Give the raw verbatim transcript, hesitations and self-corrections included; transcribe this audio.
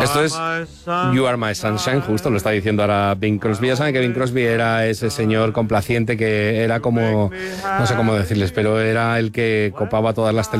Esto es You Are My Sunshine, justo lo está diciendo ahora Bing Crosby. Ya saben que Bing Crosby era ese señor complaciente que era como, no sé cómo decirles, pero era el que copaba todas las